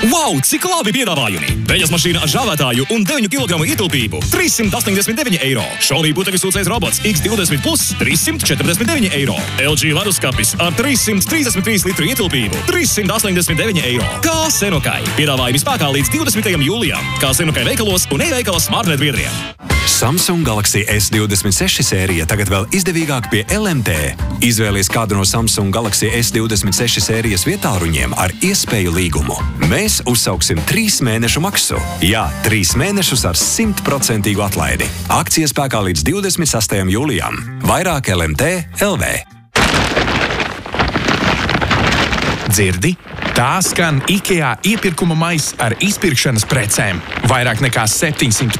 Wow, cik labi piedāvājumi! Veļas mašīna ar žāvētāju un 9 kg ietilpību – 389 eiro. Xiaomi putekļu sūcējs robots X20 Plus – 349 eiro. LG leduskapis ar 333 litru ietilpību – 389 eiro. Kā Senokai. Piedāvājumi spēkā līdz 20. jūlijam. Kā Senokai veikalos un e-veikalos Smartnet biedriem. Samsung Galaxy S26 sērija tagad vēl izdevīgāk pie LMT. Izvēlies kādu no Samsung Galaxy S26 sērijas vietāruņiem ar iespēju līgumu. Mēs uzsauksim 3 mēnešu maksu. Jā, 3 mēnešus ar 100% atlaidi. Akcija spēkā līdz 26. jūlijam. Vairāk LMT LV. Dzirdi? Tā skan IKEA iepirkuma maiss ar izpirkšanas precēm. Vairāk nekā 700